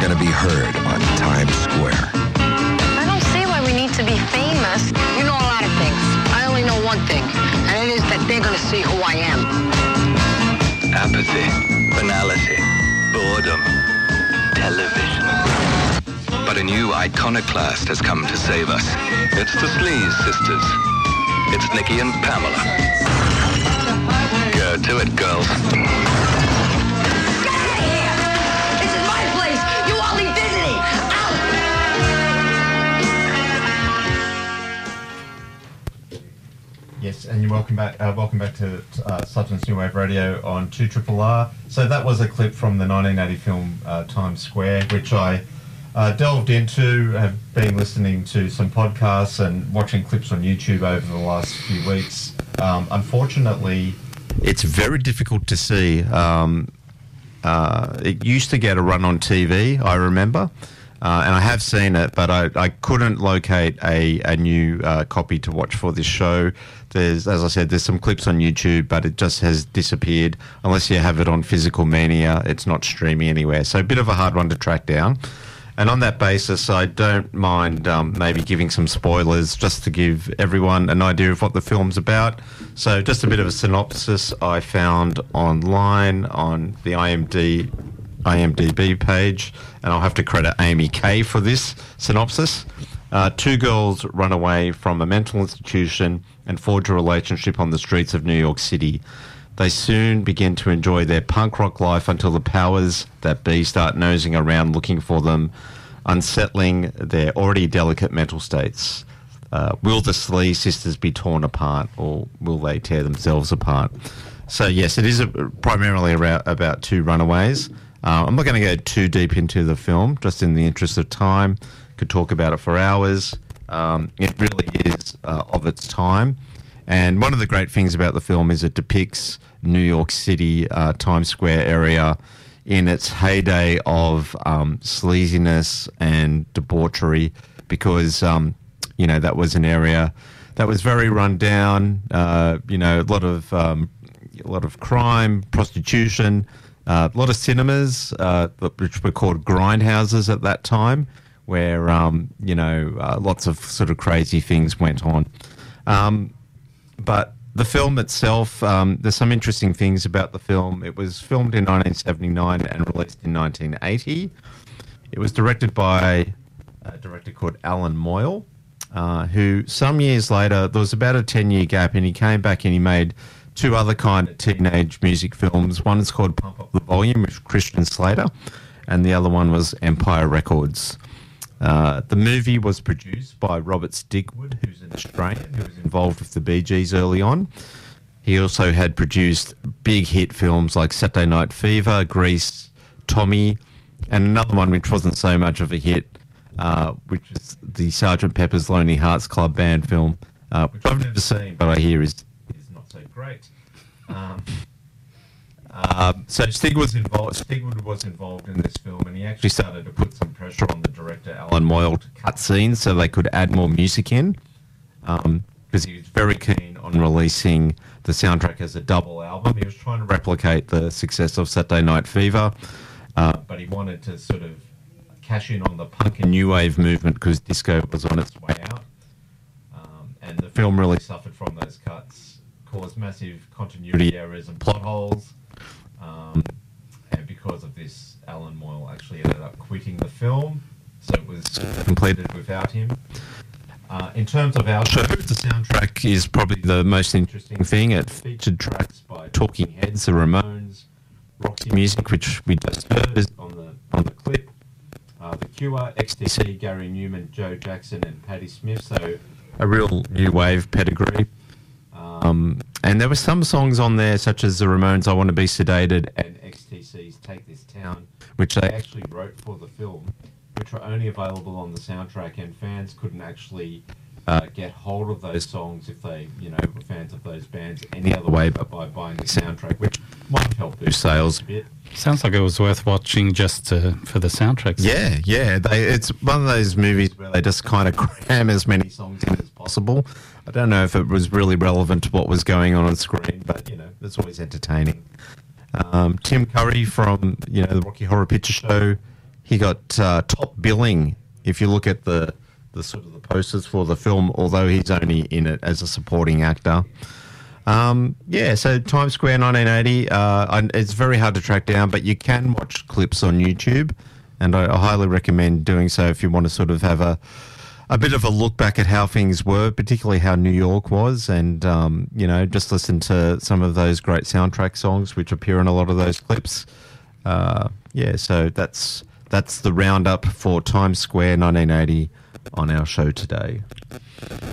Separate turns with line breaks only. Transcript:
going to be heard on Times Square.
I don't see why we need to be famous.
You know a lot of things. I only know one thing, and it is that they're going to see who I am.
Apathy, banality, boredom, television. But a new iconoclast has come to save us. It's the Sleaze Sisters. It's Nikki and Pamela. Go to it, girls.
Get out of here! This is my place! You all leave visiting! Out!
Yes, and you're welcome back. Welcome back to Substance New Wave Radio on 2RRR. So that was a clip from the 1980 film Times Square, which I delved into. Have been listening to some podcasts and watching clips on YouTube over the last few weeks. Unfortunately, it's very difficult to see. It used to get a run on TV, I remember. And I have seen it, but I couldn't locate a new copy to watch for this show. As I said, there's some clips on YouTube, but it just has disappeared. Unless you have it on physical media, it's not streaming anywhere. So a bit of a hard one to track down. And on that basis, I don't mind maybe giving some spoilers just to give everyone an idea of what the film's about. So just a bit of a synopsis I found online on the IMDb page, and I'll have to credit Amy Kay for this synopsis. Two girls run away from a mental institution and forge a relationship on the streets of New York City. They soon begin to enjoy their punk rock life until the powers that be start nosing around looking for them, unsettling their already delicate mental states. Will the Sleaze Sisters be torn apart, or will they tear themselves apart? So yes, it is primarily about two runaways. I'm not going to go too deep into the film, just in the interest of time. Could talk about it for hours. It really is of its time. And one of the great things about the film is it depicts New York City, Times Square area in its heyday of sleaziness and debauchery, because, that was an area that was very run down, a lot of crime, prostitution, a lot of cinemas, which were called grindhouses at that time, where, lots of sort of crazy things went on. But the film itself, there's some interesting things about the film. It was filmed in 1979 and released in 1980. It was directed by a director called Alan Moyle, who some years later, there was about a 10-year gap, and he came back and he made two other kind of teenage music films. One is called Pump Up the Volume with Christian Slater, and the other one was Empire Records. The movie was produced by Robert Stigwood, who's an Australian who was involved with the Bee Gees early on. He also had produced big hit films like Saturday Night Fever, Grease, Tommy, and another one which wasn't so much of a hit, which is the Sgt. Pepper's Lonely Hearts Club Band film, which I've never seen, but I hear is not so great. So Stigwood was involved in this film, and he actually started to put some pressure on the director, Alan Moyle, to cut scenes so they could add more music in, because he was very keen on releasing the soundtrack as a double album. He was trying to replicate the success of Saturday Night Fever, but he wanted to sort of cash in on the punk and new wave movement because disco was on its way out. And the film really suffered from those cuts, caused massive continuity errors and plot holes. And because of this, Alan Moyle actually ended up quitting the film, so it was completed without him. In terms of our show, the soundtrack is probably the most interesting thing. It featured tracks by Talking Heads, the Ramones, Roxy Music, which we just heard on the clip, The Cure, XTC, Gary Newman, Joe Jackson, and Patti Smith. So a real new wave pedigree. And there were some songs on there, such as the Ramones' I Want to Be Sedated and XTC's Take This Town, which they actually wrote for the film, which were only available on the soundtrack, and fans couldn't actually get hold of those songs if they, were fans of those bands any other way but by buying the soundtrack, which might help boost sales a bit.
Sounds like it was worth watching just for the soundtrack.
Yeah. It's one of those movies where they just kind of cram as many songs in as possible. I don't know if it was really relevant to what was going on screen, but, it's always entertaining. Tim Curry from, the Rocky Horror Picture Show He got top billing. If you look at the sort of the posters for the film, although he's only in it as a supporting actor. So Times Square 1980. It's very hard to track down, but you can watch clips on YouTube, and I highly recommend doing so if you want to sort of have a bit of a look back at how things were, particularly how New York was, and just listen to some of those great soundtrack songs which appear in a lot of those clips. So that's the roundup for Times Square 1980 on our show today.